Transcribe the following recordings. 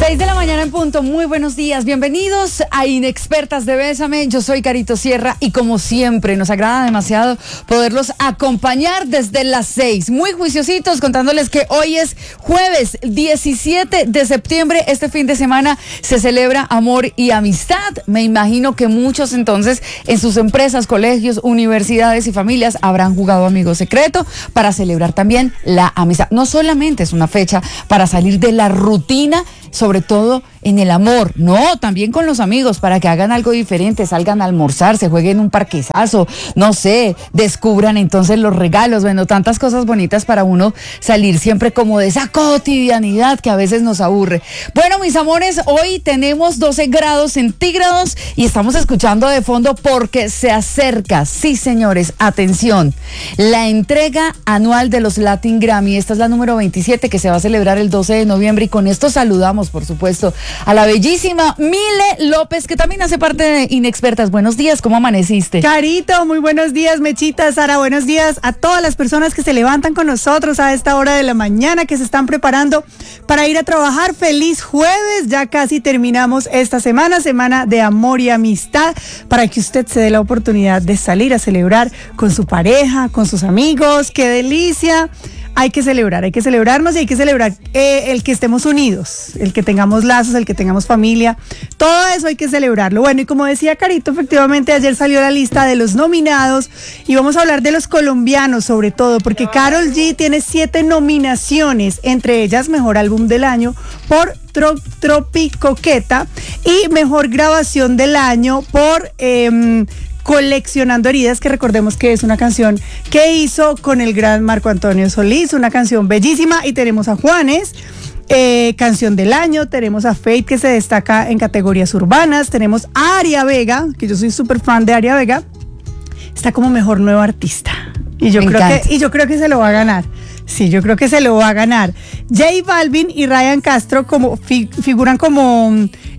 6 de la mañana en punto, muy buenos días, bienvenidos a Inexpertas de Bésame, yo soy Carito Sierra y como siempre nos agrada demasiado poderlos acompañar desde las 6, muy juiciositos contándoles que hoy es jueves 17 de septiembre, este fin de semana se celebra amor y amistad, me imagino que muchos entonces en sus empresas, colegios, universidades y familias habrán jugado Amigo Secreto para celebrar también la amistad, no solamente es una fecha para salir de la rutina, sobre todo en el amor, no, también con los amigos, para que hagan algo diferente, salgan a almorzar, se jueguen un parquezazo, no sé, descubran entonces los regalos, bueno, tantas cosas bonitas para uno salir siempre como de esa cotidianidad que a veces nos aburre. Bueno, mis amores, hoy tenemos 12 grados centígrados y estamos escuchando de fondo porque se acerca, sí señores, atención, la entrega anual de los Latin Grammy, esta es la número 27 que se va a celebrar el 12 de noviembre y con esto saludamos, por supuesto, a la bellísima Mile López, que también hace parte de Inexpertas. Buenos días, ¿cómo amaneciste? Carito, muy buenos días, Mechita, Sara, buenos días a todas las personas que se levantan con nosotros a esta hora de la mañana, que se están preparando para ir a trabajar. Feliz jueves, ya casi terminamos esta semana de amor y amistad, para que usted se dé la oportunidad de salir a celebrar con su pareja, con sus amigos. ¡Qué delicia! Hay que celebrarnos y hay que celebrar el que estemos unidos, el que tengamos lazos, el que tengamos familia, todo eso hay que celebrarlo. Bueno, y como decía Carito, efectivamente ayer salió la lista de los nominados y vamos a hablar de los colombianos sobre todo, porque Karol G tiene 7 nominaciones, entre ellas Mejor Álbum del Año por Tropicoqueta y Mejor Grabación del Año por... Coleccionando Heridas, que recordemos que es una canción que hizo con el gran Marco Antonio Solís, una canción bellísima, y tenemos a Juanes, canción del año, tenemos a Feid, que se destaca en categorías urbanas, tenemos a Aria Vega, que yo soy súper fan de Aria Vega, está como mejor nuevo artista, y yo creo que se lo va a ganar. Sí, yo creo que se lo va a ganar. J Balvin y Ryan Castro como figuran como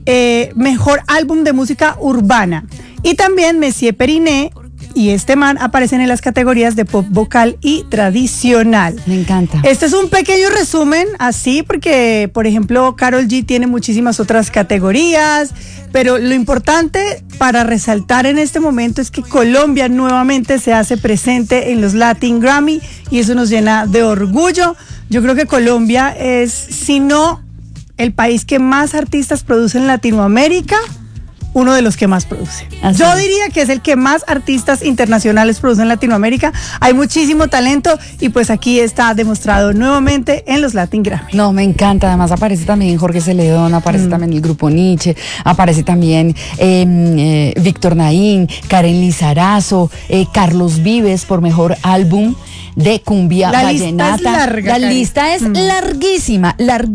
mejor álbum de música urbana. Y también Messier Periné y este man aparecen en las categorías de pop vocal y tradicional. Me encanta. Este es un pequeño resumen, así, porque, por ejemplo, Karol G tiene muchísimas otras categorías, pero lo importante para resaltar en este momento es que Colombia nuevamente se hace presente en los Latin Grammy y eso nos llena de orgullo. Yo creo que Colombia es, si no el país que más artistas produce en Latinoamérica, uno de los que más produce. Así Yo diría que es el que más artistas internacionales produce en Latinoamérica. Hay muchísimo talento y pues aquí está demostrado nuevamente en los Latin Grammy. No, me encanta, además aparece también Jorge Celedón, aparece también el grupo Nietzsche, aparece también Víctor Naín, Karen Lizarazo, Carlos Vives por mejor álbum de cumbia vallenata. La lista es larguísima,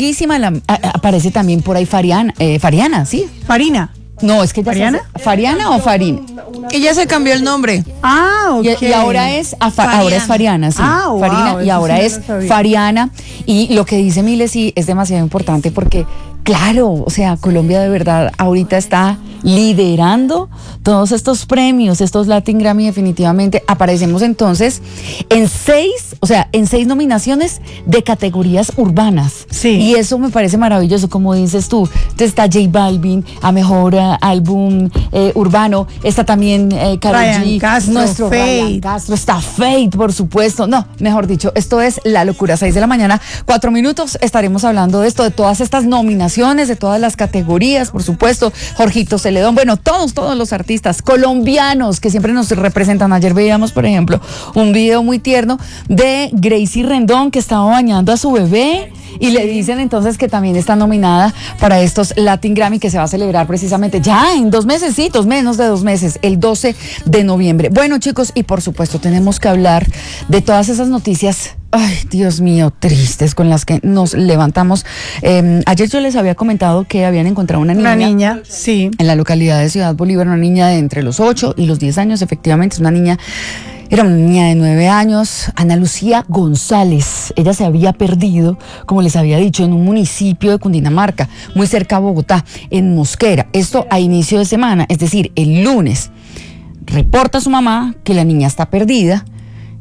aparece también por ahí Fariana, ¿sí? Farina. No, es que ¿Fariana? ¿Fariana o Farina? Ella se cambió el nombre. Ah, ok. Y ahora es Fariana, sí. Ah, wow, Farina, y ahora sí es Fariana. Y lo que dice Mile sí es demasiado importante porque, claro, o sea, Colombia de verdad ahorita está liderando todos estos premios, estos Latin Grammy definitivamente. Aparecemos entonces en 6 nominaciones de categorías urbanas. Sí. Y eso me parece maravilloso, como dices tú. Entonces está J Balvin a mejor álbum urbano, está también Karol G, Castro, nuestro Ryan Castro, está Feid, por supuesto. No, mejor dicho, esto es la locura. 6 de la mañana, 4 minutos, estaremos hablando de esto, de todas estas nominaciones, de todas las categorías, por supuesto. Jorgito Celedón, bueno, todos los artistas colombianos que siempre nos representan. Ayer veíamos, por ejemplo, un video muy tierno de Gracie Rendón que estaba bañando a su bebé y le dicen entonces que también está nominada para estos Latin Grammy que se va a celebrar precisamente ya en 2 mesecitos, menos de 2 meses, el 12 de noviembre. Bueno, chicos, y por supuesto tenemos que hablar de todas esas noticias, ay, Dios mío, tristes con las que nos levantamos. Ayer yo les había comentado que habían encontrado una niña, sí, en la localidad de Ciudad Bolívar, una niña de entre los 8 y los 10 años, efectivamente, es una niña. Era una niña de 9 años, Ana Lucía González. Ella se había perdido, como les había dicho, en un municipio de Cundinamarca, muy cerca a Bogotá, en Mosquera. Esto a inicio de semana, es decir, el lunes. Reporta a su mamá que la niña está perdida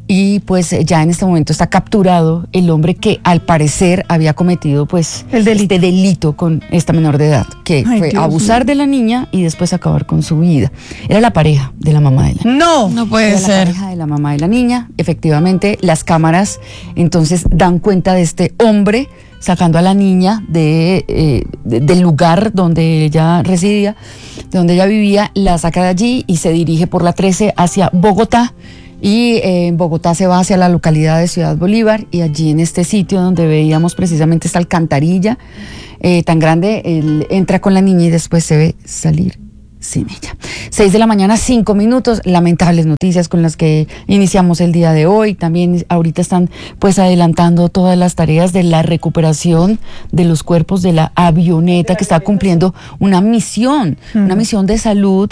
y pues ya en este momento está capturado el hombre que al parecer había cometido pues este delito con esta menor de edad, que fue Dios abusar de la niña y después acabar con su vida. Era la pareja de la mamá de la niña. No puede Era la ser. pareja de la mamá de la niña. Efectivamente, las cámaras entonces dan cuenta de este hombre sacando a la niña del lugar donde ella residía, donde ella vivía, la saca de allí y se dirige por la 13 hacia Bogotá. Y en Bogotá se va hacia la localidad de Ciudad Bolívar, y allí en este sitio donde veíamos precisamente esta alcantarilla tan grande, él entra con la niña y después se ve salir sin ella. 6 de la mañana, 5 minutos, lamentables noticias con las que iniciamos el día de hoy. También ahorita están pues adelantando todas las tareas de la recuperación de los cuerpos de la avioneta que está cumpliendo una misión de salud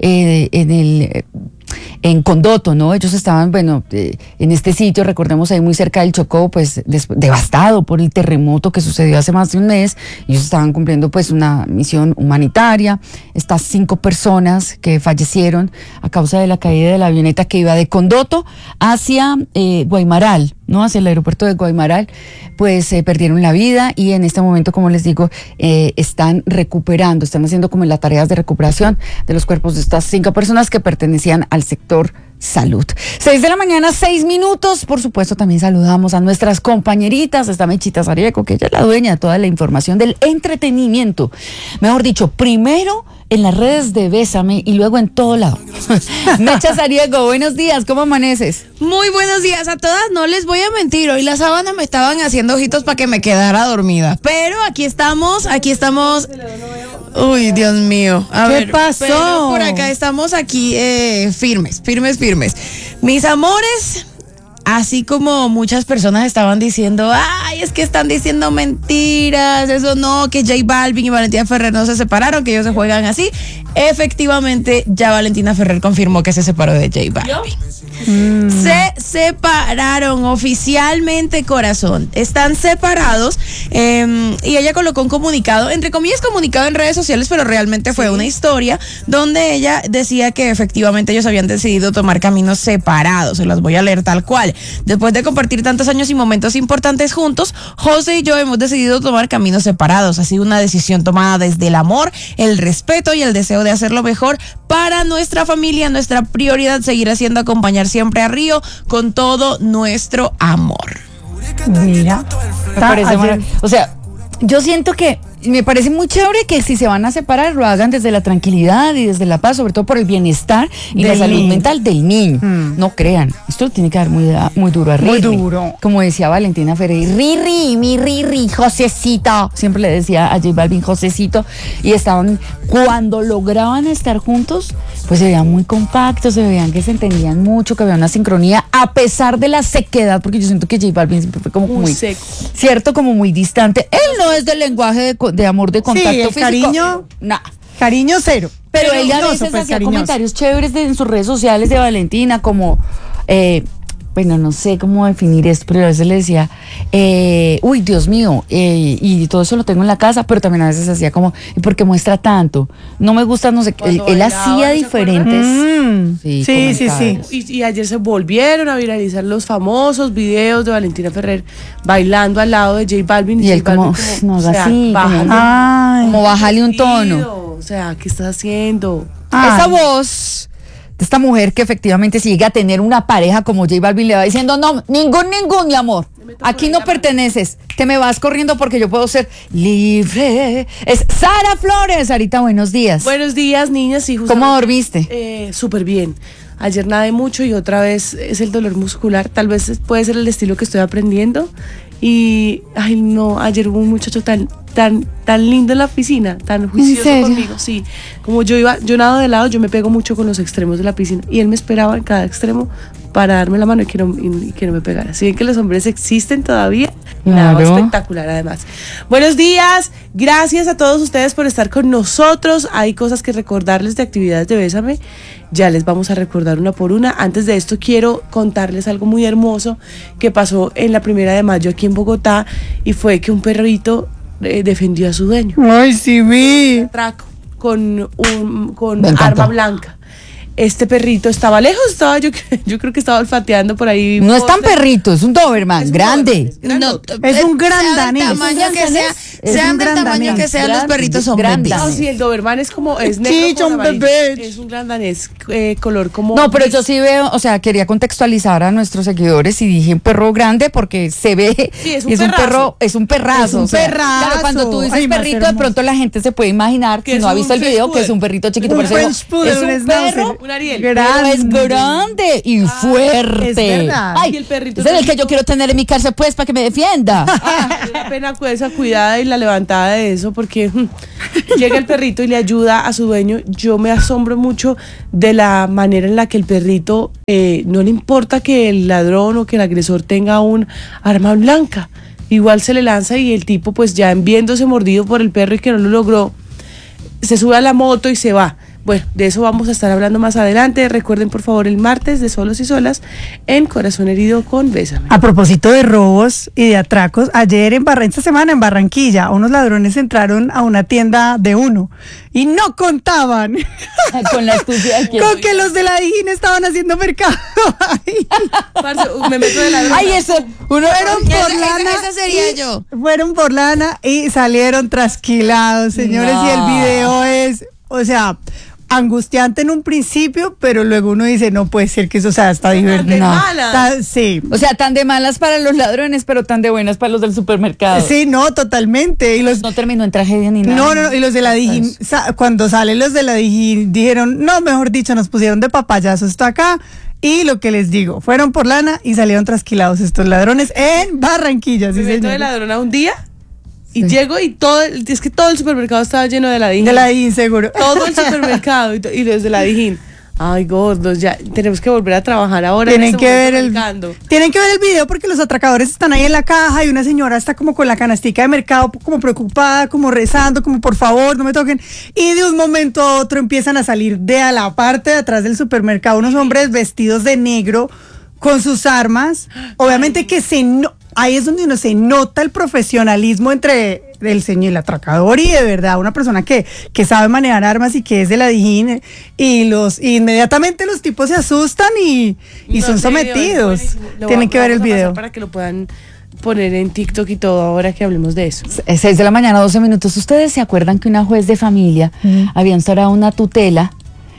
en Condoto, ¿no? Ellos estaban, en este sitio, recordemos ahí muy cerca del Chocó, pues devastado por el terremoto que sucedió hace más de un mes. Ellos estaban cumpliendo pues una misión humanitaria. Estas 5 personas que fallecieron a causa de la caída de la avioneta que iba de Condoto hacia Guaymaral, ¿no? Hacia el aeropuerto de Guaymaral, pues perdieron la vida, y en este momento, como les digo, están recuperando, están haciendo como las tareas de recuperación de los cuerpos de estas 5 personas que pertenecían al sector salud. 6 de la mañana, 6 minutos. Por supuesto, también saludamos a nuestras compañeritas. Está Mechita Sarieco, que ella es la dueña de toda la información del entretenimiento. Mejor dicho, primero en las redes de Bésame y luego en todo lado. Mecha Sarieco, buenos días, ¿cómo amaneces? Muy buenos días a todas. No les voy a mentir, hoy las sábanas me estaban haciendo ojitos para que me quedara dormida. Pero aquí estamos. Uy, Dios mío. ¿Qué pasó? Pero por acá estamos aquí firmes. Mis amores, así como muchas personas estaban diciendo, ay, es que están diciendo mentiras, eso no, que J Balvin y Valentina Ferrer no se separaron, que ellos se juegan así. Efectivamente, ya Valentina Ferrer confirmó que se separó de J Balvin. Se separaron oficialmente, corazón. Están separados, y ella colocó un comunicado, entre comillas comunicado en redes sociales, pero realmente fue una historia donde ella decía que efectivamente ellos habían decidido tomar caminos separados. Se las voy a leer tal cual. Después de compartir tantos años y momentos importantes juntos, José y yo hemos decidido tomar caminos separados. Ha sido una decisión tomada desde el amor, el respeto y el deseo de hacer lo mejor para nuestra familia. Nuestra prioridad seguirá siendo acompañar siempre a Río con todo nuestro amor. Mira, Me parece o sea, yo siento que me parece muy chévere que si se van a separar lo hagan desde la tranquilidad y desde la paz, sobre todo por el bienestar y la salud mental del niño. No crean, esto tiene que dar muy duro a Riri. Muy duro. Como decía Valentina Ferrer, Riri, mi Riri, Josecito. Siempre le decía a J Balvin Josecito, y estaban, cuando lograban estar juntos, pues se veían muy compactos, se veían que se entendían mucho, que había una sincronía, a pesar de la sequedad, porque yo siento que J Balvin siempre fue como muy seco. Cierto, como muy distante. Él no es del lenguaje de amor, de contacto el físico. cariño, cariño cero. Pero él a veces súper hacía cariñoso. comentarios chéveres en sus redes sociales de Valentina, como, no sé cómo definir esto, pero a veces le decía, uy, Dios mío, y todo eso lo tengo en la casa, pero también a veces hacía como, ¿y por qué muestra tanto? No me gusta, no sé, él hacía diferentes Sí. Y ayer se volvieron a viralizar los famosos videos de Valentina Ferrer bailando al lado de J Balvin. Y él J como, Balvin no, o sea, así, bájale, como bájale un tono. o sea, ¿qué estás haciendo? Esa voz de esta mujer que efectivamente si llega a tener una pareja como J Balvin le va diciendo, no, ningún, mi amor, aquí no perteneces, te me vas corriendo porque yo puedo ser libre. Es Sara Flores. Sarita, buenos días. Buenos días, niñas. Sí, ¿Cómo dormiste? Súper bien. Ayer nadé mucho y otra vez es el dolor muscular. Tal vez puede ser el estilo que estoy aprendiendo. Y, ay no, ayer hubo un muchacho tan lindo en la piscina, tan juicioso conmigo. Sí, como yo nado de lado, yo me pego mucho con los extremos de la piscina. Y él me esperaba en cada extremo para darme la mano y que no me pegara. Si ven que los hombres existen todavía, nada espectacular además. Buenos días, gracias a todos ustedes por estar con nosotros. Hay cosas que recordarles de actividades de Bésame. Ya les vamos a recordar una por una. Antes de esto quiero contarles algo muy hermoso que pasó en la 1 de mayo aquí en Bogotá, y fue que un perrito defendió a su dueño. Ay, sí vi. Atraco con Me encantó. arma blanca. este perrito estaba lejos, yo creo que estaba olfateando por ahí. No es tan perrito, es un Doberman, Es un grande. Doberman, No, Es un gran danés. Sean del tamaño que sean, los perritos son gran bebés. danés. Sí, el Doberman es como, es negro Sí, con son amarillo. bebés. Es un gran danés, color como... No, pero yo sí veo, o sea, quería contextualizar a nuestros seguidores y dije un perro grande porque se ve, Sí, es un y es un perrazo. perro, es un perrazo. Es un o sea, perrazo. Claro, cuando tú dices Ay, más perrito, de hermoso. pronto la gente se puede imaginar, Que si es no ha un visto el French video, que Poodle. es un perrito chiquito, Un pero eso French Poodle, es un un schnauzer. perro, Un Ariel. pero es grande y fuerte. es verdad. Ay, Y el perrito ese es el también. que yo quiero tener en mi cárcel, pues, para que me defienda. Es una pena esa cuidada y la levantada de eso porque llega el perrito y le ayuda a su dueño. Yo me asombro mucho de la manera en la que el perrito no le importa que el ladrón o que el agresor tenga un arma blanca. Igual se le lanza y el tipo, pues ya viéndose mordido por el perro y que no lo logró, se sube a la moto y se va. Bueno, de eso vamos a estar hablando más adelante. Recuerden, por favor, el martes de Solos y Solas en Corazón Herido con Bésame. A propósito de robos y de atracos, ayer esta semana en Barranquilla, unos ladrones entraron a una tienda de Uno y no contaban Con la astucia de que... con que los de la Dijín estaban haciendo mercado. Parce, me meto de ladrón. Ay, eso, uno Fueron por Esa- lana. esa sería y- yo. Fueron por lana y salieron trasquilados, señores. No. Y el video es, o sea, angustiante en un principio, pero luego uno dice, no puede ser que eso sea, está divertido. de malas. Sí. O sea, tan de malas para los ladrones, pero tan de buenas para los del supermercado. Sí, no, totalmente. Y los No terminó en tragedia ni nada. No, y los de la Dijín, cuando salen los de la Dijín, dijeron, no, mejor dicho, nos pusieron de papayazo esto acá. Y lo que les digo, fueron por lana y salieron trasquilados estos ladrones en Barranquilla. Sí, Me meto de señor. ladrón a un día y llego y es que todo el supermercado estaba lleno de la Dijín. De la Dijín, seguro. Todo el supermercado y los de la Dijín. Ay, gordos, ya tenemos que volver a trabajar ahora. Tienen en este que ver momento el mercando. tienen que ver el video porque los atracadores están ahí en la caja y una señora está como con la canastica de mercado, como preocupada, como rezando, como por favor, no me toquen. Y de un momento a otro empiezan a salir de a la parte de atrás del supermercado unos hombres vestidos de negro con sus armas. Obviamente que ahí es donde uno se nota el profesionalismo entre el señor, el atracador y de verdad una persona que sabe manejar armas y que es de la Dijín y inmediatamente los tipos se asustan y No, son sí, sometidos. es buenísimo. Lo Tienen que ver el vamos a pasar video. para que lo puedan poner en TikTok y todo ahora que hablemos de eso. 6 de la mañana, 12 minutos. ¿Ustedes se acuerdan que una juez de familia había instaurado una tutela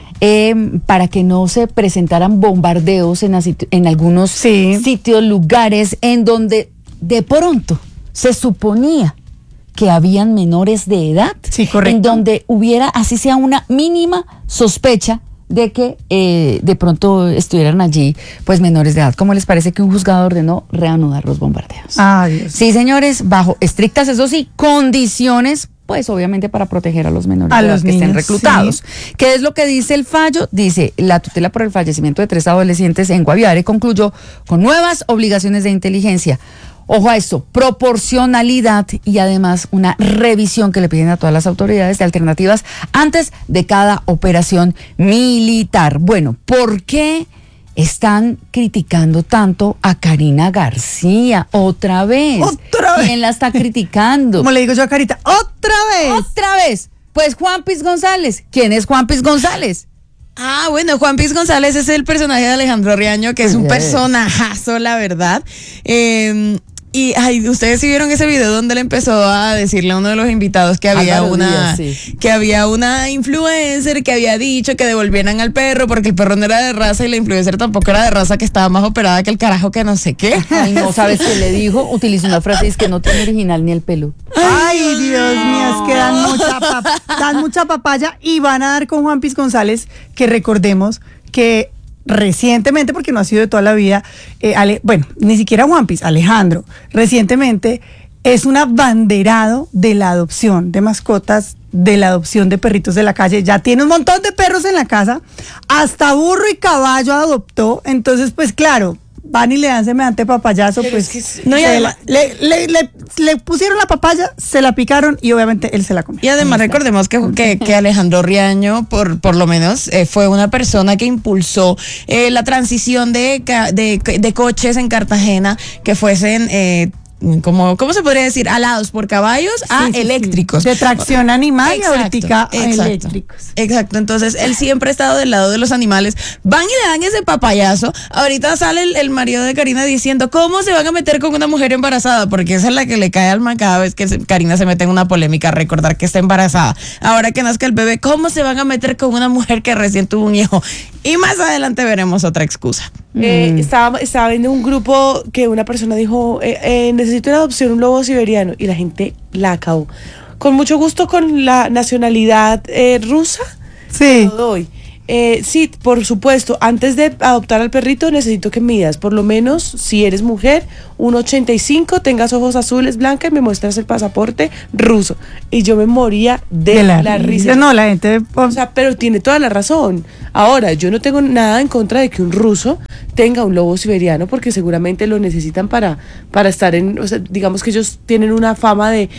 para que no se presentaran bombardeos en algunos Sí. sitios, lugares en donde de pronto se suponía que habían menores de edad? Sí, correcto. En donde hubiera, así sea, una mínima sospecha de que de pronto estuvieran allí pues menores de edad. ¿Cómo les parece que un juzgado ordenó reanudar los bombardeos? Ay, Dios. Sí, señores, bajo estrictas, eso sí, condiciones, pues obviamente para proteger a los menores A de edad los que estén niños, reclutados. ¿Qué es lo que dice el fallo? Dice, la tutela por el fallecimiento de 3 adolescentes en Guaviare concluyó con nuevas obligaciones de inteligencia. Ojo a esto, proporcionalidad y además una revisión que le piden a todas las autoridades de alternativas antes de cada operación militar. Bueno, ¿por qué están criticando tanto a Karina García? Otra vez. ¿Otra vez? ¿Quién la está criticando? Como le digo yo a Carita, otra vez. Otra vez. Pues Juan Piz González. ¿Quién es Juan Piz González? Ah, bueno, Juan Piz González es el personaje de Alejandro Riaño, que es un personajazo, la verdad. Y ustedes sí vieron ese video donde le empezó a decirle a uno de los invitados que había Álvaro Díaz, sí. que había una influencer que había dicho que devolvieran al perro porque el perro no era de raza y la influencer tampoco era de raza, que estaba más operada que el carajo, que no sé qué. Ay, no, ¿sabes qué le dijo? Utilizó una frase, es que no tiene original ni el pelo. Ay, Dios mío, es que dan mucha papaya y van a dar con Juan Piz González, que recordemos que recientemente, porque no ha sido de toda la vida, bueno, ni siquiera Juan Piz, Alejandro, recientemente es un abanderado de la adopción de mascotas, de la adopción de perritos de la calle. Ya tiene un montón de perros en la casa, hasta burro y caballo adoptó. Entonces, pues claro, van y le dan semejante papayazo, Pero pues es que no, y además- le pusieron la papaya, se la picaron y obviamente él se la comió. Y además recordemos que Alejandro Riaño, por lo menos, fue una persona que impulsó la transición de coches en Cartagena que fuesen ¿cómo se podría decir? Alados por caballos a eléctricos. De tracción animal y ahorita exacto, eléctricos. Exacto, entonces él siempre ha estado del lado de los animales. Van y le dan ese papayazo. Ahorita sale el marido de Karina diciendo, ¿cómo se van a meter con una mujer embarazada? Porque esa es la que le cae alma cada vez que Karina se mete en una polémica, recordar que está embarazada. Ahora que nazca el bebé, ¿cómo se van a meter con una mujer que recién tuvo un hijo? Y más adelante veremos otra excusa. Estaba viendo un grupo que una persona dijo, necesito en adopción un lobo siberiano, y la gente la acabó. Con mucho gusto, con la nacionalidad rusa, Sí. lo doy. Sí, por supuesto, antes de adoptar al perrito necesito que midas, por lo menos, si eres mujer, 1,85, tengas ojos azules, blanca, y me muestras el pasaporte ruso. Y yo me moría de la risa. No, la gente... O sea, pero tiene toda la razón. Ahora, yo no tengo nada en contra de que un ruso tenga un lobo siberiano, porque seguramente lo necesitan para estar en, o sea, digamos que ellos tienen una fama de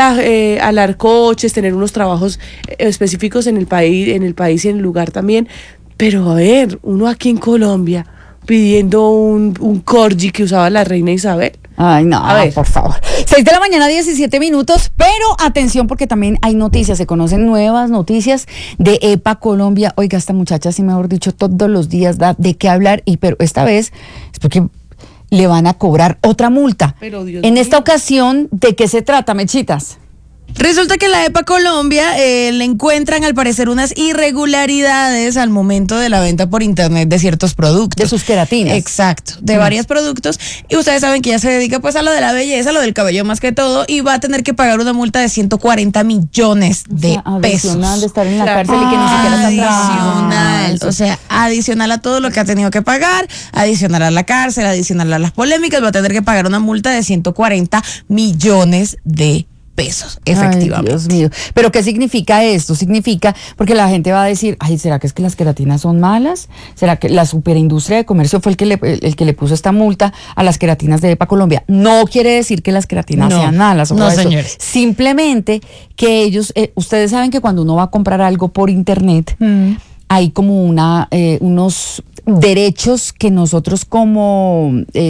alar coches, tener unos trabajos específicos en el país y en el lugar también. Pero a ver, uno aquí en Colombia pidiendo un corgi que usaba la reina Isabel. Ay, no, A ver. por favor. 6 de la mañana, 17 minutos, pero atención porque también hay noticias, se conocen nuevas noticias de EPA Colombia. Oiga, esta muchacha, sí, mejor dicho, todos los días da de qué hablar, pero esta vez es porque le van a cobrar otra multa. Pero, Dios en mío. esta ocasión, ¿de qué se trata, Mechitas? Resulta que la EPA Colombia le encuentran al parecer unas irregularidades al momento de la venta por internet de ciertos productos. De sus queratinas. Exacto, de varios productos. Y ustedes saben que ella se dedica pues a lo de la belleza, a lo del cabello más que todo, y va a tener que pagar una multa de 140 millones de pesos. Adicional de estar en la cárcel y que ni siquiera está Adicional, trabajando. o sea, adicional a todo lo que ha tenido que pagar, adicional a la cárcel, adicional a las polémicas, va a tener que pagar una multa de 140 millones de pesos, efectivamente. Ay, Dios mío. Pero ¿qué significa esto? Significa, porque la gente va a decir, ay, ¿será que es que las queratinas son malas? ¿Será que la superindustria de comercio fue el que le puso esta multa a las queratinas de EPA Colombia? No quiere decir que las queratinas sean malas. No, eso. señores. Simplemente que ellos, ustedes saben que cuando uno va a comprar algo por internet, hay como unos derechos que nosotros como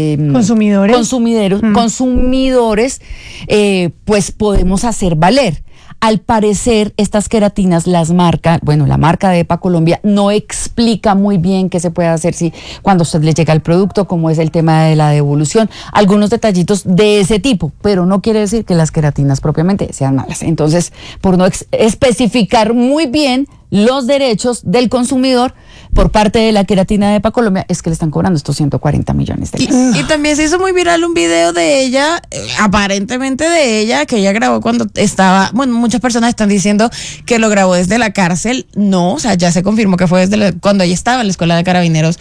consumidores pues podemos hacer valer. Al parecer, estas queratinas, la marca de EPA Colombia no explica muy bien qué se puede hacer si cuando a usted le llega el producto, cómo es el tema de la devolución, algunos detallitos de ese tipo, pero no quiere decir que las queratinas propiamente sean malas. Entonces, por no especificar muy bien los derechos del consumidor por parte de la queratina de EPA Colombia, es que le están cobrando estos 140 millones de pesos. Y también se hizo muy viral un video de ella, aparentemente de ella, que ella grabó cuando estaba, bueno, muchas personas están diciendo que lo grabó desde la cárcel. No, o sea, ya se confirmó que fue cuando ella estaba en la escuela de carabineros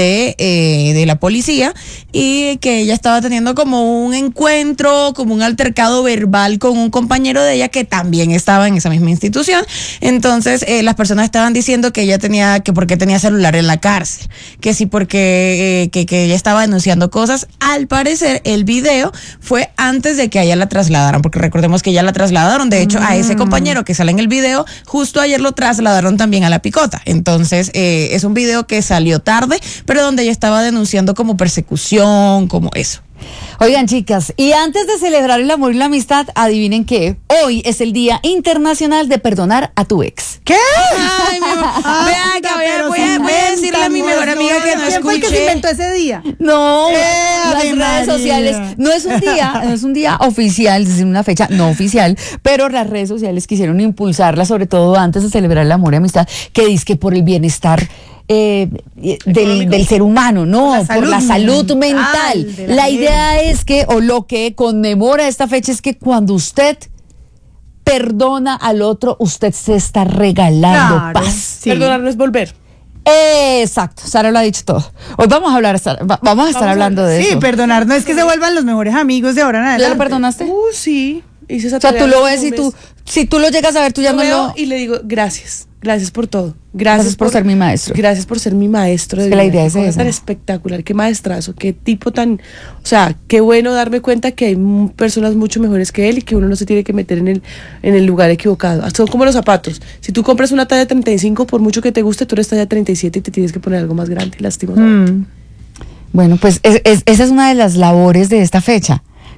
de la policía, y que ella estaba teniendo como un encuentro, como un altercado verbal con un compañero de ella que también estaba en esa misma institución. Entonces, las personas estaban diciendo que ella porque tenía celular en la cárcel, que sí porque que ella estaba denunciando cosas. Al parecer el video fue antes de que a ella la trasladaran, porque recordemos que ya la trasladaron, de hecho a ese compañero que sale en el video, justo ayer lo trasladaron también a La Picota. Entonces es un video que salió tarde, pero donde ella estaba denunciando como persecución, como eso. Oigan, chicas, y antes de celebrar el amor y la amistad, adivinen qué, hoy es el Día Internacional de Perdonar a tu ex. ¿Qué? Ay, voy a decirle a mi mejor amiga que no ¿Quién fue el que se escuche. inventó ese día? No, las Ave redes María. sociales, no es un día oficial, es decir, una fecha no oficial, pero las redes sociales quisieron impulsarla, sobre todo antes de celebrar el amor y amistad, que dizque por el bienestar del ser humano, no, por la salud mental. de la La gente. idea es que, o lo que conmemora esta fecha es que cuando usted perdona al otro, usted se está regalando Claro, paz. sí. Perdonar no es volver. Exacto, Sara lo ha dicho todo. Hoy vamos a estar hablando de Sí, eso. perdonar no es que se vuelvan los mejores amigos de ahora en ¿Ya adelante. lo perdonaste? Sí. Hice esa O sea, tarea tú lo hace ves un y mes. si tú lo llegas a ver, tú ya Lo no veo lo... y le digo, gracias por todo. Gracias por ser mi maestro. Gracias por ser mi maestro. Es que la vida. idea Qué es cosa esa. tan espectacular, qué maestrazo, qué tipo tan... O sea, qué bueno darme cuenta que hay personas mucho mejores que él y que uno no se tiene que meter en el lugar equivocado. Son como los zapatos. Si tú compras una talla 35, por mucho que te guste, tú eres talla 37 y te tienes que poner algo más grande, lastimosamente. Bueno, pues esa es una de las labores de esta fecha.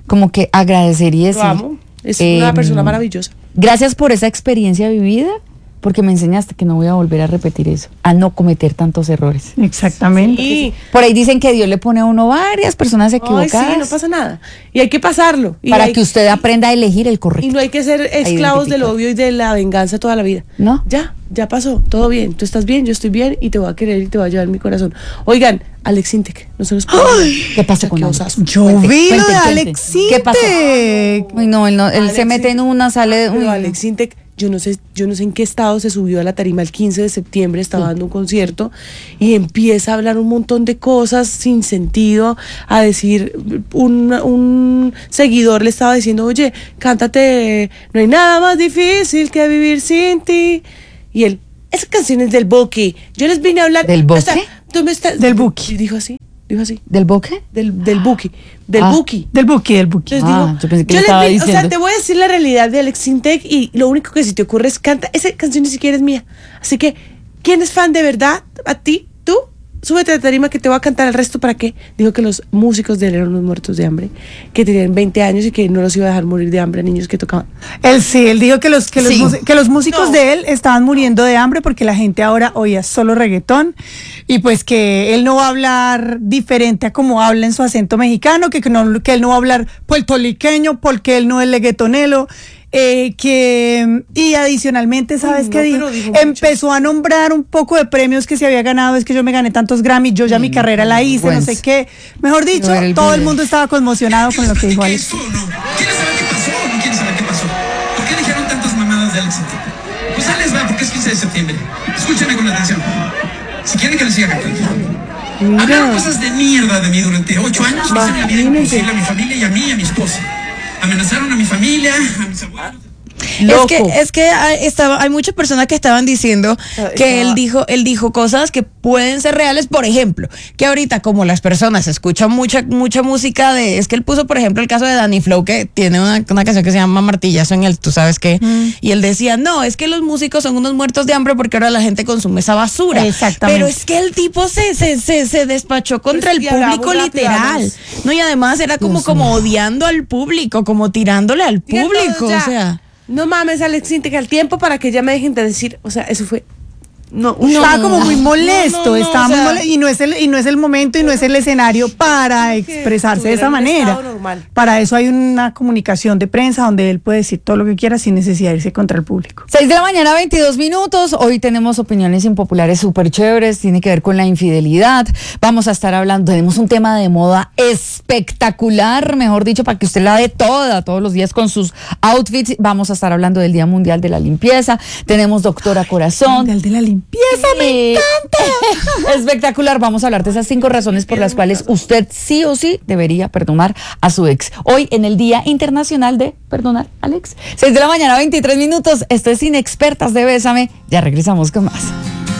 como que agradecer y decir. Lo amo. Es una persona maravillosa. Gracias por esa experiencia vivida, porque me enseñaste que no voy a volver a repetir eso, a no cometer tantos errores. Exactamente. Sí. Por ahí dicen que Dios le pone a uno varias personas Ay, equivocadas sí, no pasa nada. Y hay que pasarlo. Y para hay- que usted aprenda a elegir el Y correcto. no hay que ser esclavos del identificar. odio y de la venganza toda la vida. ¿No? Ya pasó, todo bien. Tú estás bien, yo estoy bien y te voy a querer y te voy a llevar mi corazón. Oigan, Alex Intec, no se nos puede olvidar. ¿Qué pasó con Qué Alex? osazo. Yo Cuente, vi lo cuente, de cuente. Alex ¿Qué pasó? Intec. Uy, no, él Alex se mete en Intec. una, sale. Pero uy. Alex Intec, yo no sé en qué estado se subió a la tarima el 15 de septiembre, estaba dando un concierto y empieza a hablar un montón de cosas sin sentido, a decir, un seguidor le estaba diciendo, oye, cántate, no hay nada más difícil que vivir sin ti. Y él, esa canción es del Buki, yo les vine a hablar. ¿Del Buki? ¿Tú me estás? Del Buki. Y dijo así. ¿Del boque? Del Buki, del Ah. Buki. Del Buki. Entonces Ah, digo, yo pensé que yo le estaba o sea, diciendo. te voy a decir la realidad de Alex Intec y lo único que si te ocurre es canta. Esa canción ni siquiera es mía. Así que, ¿quién es fan de verdad? ¿A ti? ¿Tú? Súbete a la tarima que te voy a cantar el resto. ¿Para qué? Dijo que los músicos de él eran unos muertos de hambre, que tenían 20 años y que no los iba a dejar morir de hambre a niños que tocaban. Él dijo que los músicos No. de él estaban muriendo de hambre porque la gente ahora oía solo reggaetón y pues que él no va a hablar diferente a como habla en su acento mexicano, que él no va a hablar puertorriqueño porque él no es reggaetonero. Y adicionalmente, ¿sabes Uy, qué no, dijo? pero dijo mucho. Empezó a nombrar un poco de premios que se había ganado, es que yo me gané tantos Grammys, yo ya mi carrera la hice, no sé vergüenza. qué. Mejor dicho, No era el todo el video. mundo estaba conmocionado con lo que dijo Alex. ¿Esto o no? ¿Quieres saber qué pasó o no quieres saber qué pasó? ¿Por qué dijeron tantas mamadas de Alex Intec? Pues ahí les va, porque es 15 de septiembre. Escúchenme con atención. Si quieren que les siga cantando. Hablaron cosas de mierda de mí durante 8 años. Me hicieron la vida imposible a mi familia y a mí y a mi esposa. Amenazaron a mi familia, a mis abuelos. Es que hay muchas personas que estaban diciendo que él dijo cosas que pueden ser reales, por ejemplo, que ahorita como las personas escuchan mucha música es que él puso, por ejemplo, el caso de Danny Flow, que tiene una canción que se llama Martillazo en el tú sabes qué, y él decía, no, es que los músicos son unos muertos de hambre porque ahora la gente consume esa basura. Exactamente. Pero es que el tipo se despachó contra Pues, el y hagamos público rápido, literal. hagamos. No, y además era como odiando al público, como tirándole al Digan público, todos ya. o sea. No mames, Alex Intec, al tiempo para que ya me dejen de decir, o sea, eso fue. No, Estaba como muy molesto, no, estaba o muy sea, molesto y no es el momento y no es el escenario para expresarse de esa estuviera en un manera. estado normal. Para eso hay una comunicación de prensa donde él puede decir todo lo que quiera sin necesidad de irse contra el público. 6 de la mañana, 22 minutos. Hoy tenemos opiniones impopulares súper chéveres. Tiene que ver con la infidelidad. Vamos a estar hablando. Tenemos un tema de moda espectacular, mejor dicho, para que usted la dé todos los días con sus outfits. Vamos a estar hablando del Día Mundial de la Limpieza. Tenemos Doctora Corazón. Mundial de la limpieza, me encanta. Espectacular. Vamos a hablar de esas 5 razones por las cuales usted sí o sí debería perdonar a su ex. Hoy en el Día Internacional de Perdonar al Ex. 6 de la mañana, 23 minutos. Esto es Inexpertas de Bésame. Ya regresamos con más.